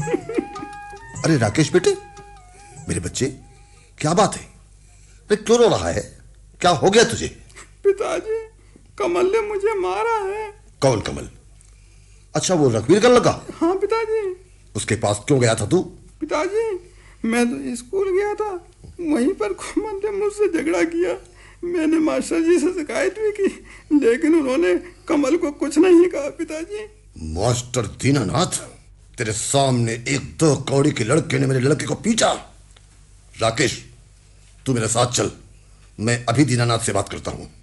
अरे राकेश बेटे, मेरे बच्चे, क्या बात है? अरे क्यों रो रहा है? क्या हो गया तुझे? पिताजी, कमल ने मुझे मारा है। कौन कमल? अच्छा, वो रघुवीर का लड़का? हाँ पिताजी। उसके पास क्यों गया था तू? पिताजी, मैं तो स्कूल गया था, वहीं पर कमल ने मुझसे झगड़ा किया। मैंने मास्टर जी से शिकायत भी की, लेकिन उन्होंने कमल को कुछ नहीं कहा। पिताजी, मास्टर दीनानाथ, तेरे सामने एक 2 कौड़ी के लड़के ने मेरे लड़के को पीटा। राकेश, तू मेरे साथ चल, मैं अभी दीनानाथ से बात करता हूं।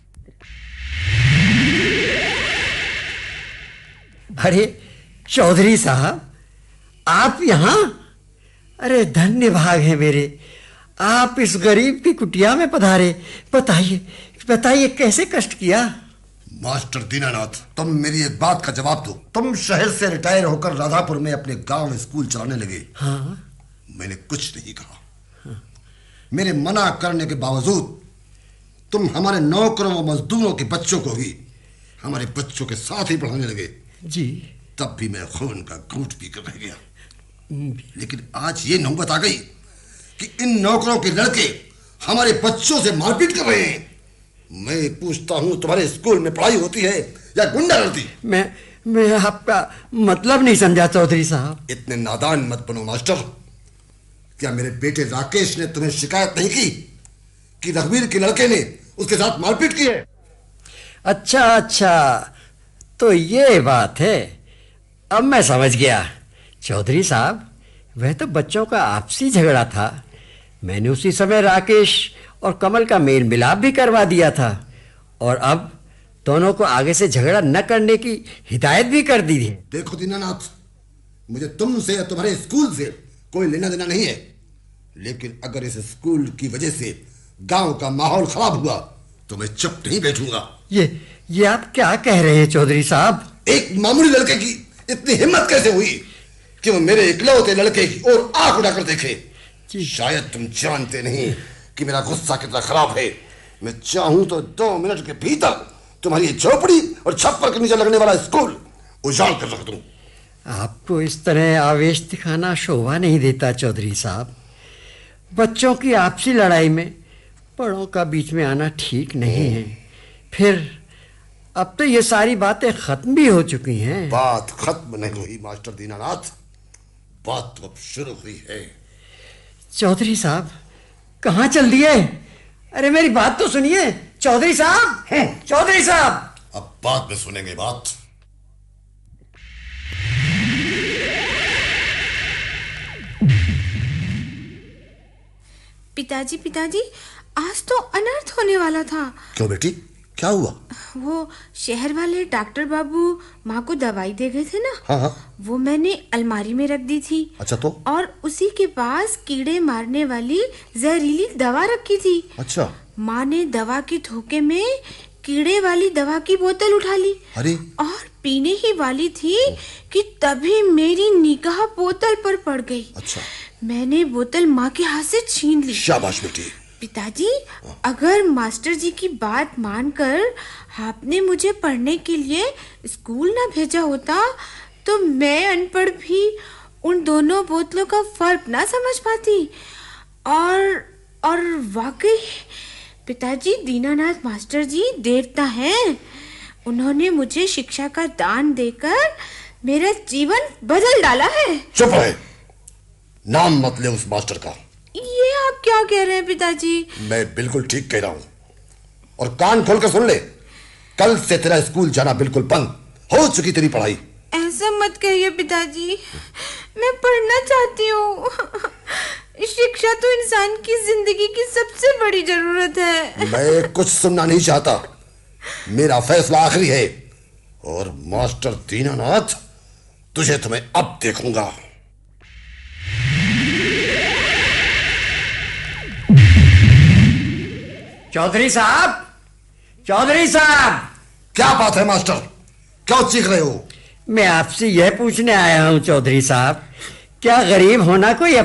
अरे चौधरी साहब, आप यहाँ? अरे धन्य भाग है मेरे, आप इस गरीब की कुटिया में पधारे। बताइए बताइए, कैसे कष्ट किया? मास्टर दीनानाथ, तुम मेरी एक बात का जवाब दो। तुम शहर से रिटायर होकर राधापुर में अपने गांव स्कूल चलाने लगे। हाँ। मैंने कुछ नहीं कहा। हाँ। मेरे मना करने के बावजूद तुम हमारे नौकरों व मजदूरों के बच्चों को भी हमारे बच्चों के साथ ही पढ़ाने लगे। जी। तब भी मैं खून का घूंट पीकर रह गया। लेकिन आज ये नौबत आ गई कि इन नौकरों के लड़के हमारे बच्चों से मारपीट कर रहे हैं। मैं पूछता हूं, तुम्हारे स्कूल में पढ़ाई होती है या गुंडागर्दी? मैं आपका मतलब नहीं समझा चौधरी साहब। इतने नादान मत बनो मास्टर। क्या मेरे बेटे राकेश ने तुम्हें शिकायत नहीं की कि रघुवीर के लड़के ने उसके साथ मारपीट की है? अच्छा, तो ये बात है, अब मैं समझ गया। चौधरी साहब, वह तो बच्चों का आपसी झगड़ा था। मैंने उसी समय राकेश और कमल का मेल मिलाप भी करवा दिया था, और अब दोनों को आगे से झगड़ा न करने की हिदायत भी कर दी है। देखो दीनानाथ, मुझे तुमसे या तुम्हारे स्कूल से कोई लेना देना नहीं है, लेकिन अगर इस स्कूल की वजह से गांव का माहौल खराब हुआ तो मैं चुप नहीं बैठूंगा। ये आप क्या कह रहे हैं चौधरी साहब? एक मामूली लड़के की इतनी हिम्मत कैसे हुई कि वो मेरे इकलौते लड़के की ओर आंख उठाकर देखे? शायद तुम जानते नहीं कि मेरा गुस्सा कितना खराब है। मैं चाहूं तो 2 मिनट के भीतर तुम्हारी झोपड़ी और छप्पर के नीचे लगने वाला स्कूल उजाड़ कर रख दूं। आपको इस तरह आवेश दिखाना शोभा नहीं देता चौधरी साहब। बच्चों की आपसी लड़ाई में बड़ों का बीच में आना ठीक नहीं है। फिर अब तो ये सारी बातें खत्म भी हो चुकी हैं। बात खत्म नहीं हुई मास्टर दीनानाथ, बात तो अब शुरू हुई है। चौधरी साहब, कहाँ चल दिए? अरे मेरी बात तो सुनिए चौधरी साहब। चौधरी साहब, अब बाद में सुनेंगे बात। पिताजी, आज तो अनर्थ होने वाला था। क्यों बेटी, क्या हुआ? वो शहर वाले डॉक्टर बाबू माँ को दवाई दे गए थे ना। हाँ। वो मैंने अलमारी में रख दी थी। अच्छा, तो? और उसी के पास कीड़े मारने वाली जहरीली दवा रखी थी। अच्छा। माँ ने दवा के धोखे में कीड़े वाली दवा की बोतल उठा ली। अरे! और पीने ही वाली थी कि तभी मेरी निगाह बोतल पर पड़ गई। अच्छा। मैंने बोतल माँ के हाथ से छीन ली। शाबाश बेटी। पिताजी, अगर मास्टर जी की बात मानकर आपने मुझे पढ़ने के लिए स्कूल ना भेजा होता तो मैं अनपढ़ भी उन दोनों बोतलों का फर्क ना समझ पाती। और वाकई पिताजी, दीनानाथ मास्टर जी देवता हैं। उन्होंने मुझे शिक्षा का दान देकर मेरा जीवन बदल डाला है। चुप रहे, नाम मत ले उस मास्टर का। ये आप क्या कह रहे हैं पिताजी? मैं बिल्कुल ठीक कह रहा हूं, और कान खोल कर सुन ले। कल से तेरा स्कूल जाना बिल्कुल बंद। हो चुकी तेरी पढ़ाई। ऐसा मत कहिए पिताजी, मैं पढ़ना चाहती हूँ। शिक्षा तो इंसान की जिंदगी की सबसे बड़ी जरूरत है। मैं कुछ सुनना नहीं चाहता। मेरा फैसला आखिरी है, और मास्टर दीनानाथ, तुझे तो मैं अब देखूंगा। चौधरी साहब, चौधरी साहब। क्या बात है मास्टर, क्यों चीख रहे हो? मैं आपसे यह पूछने आया हूँ चौधरी साहब, क्या गरीब होना कोई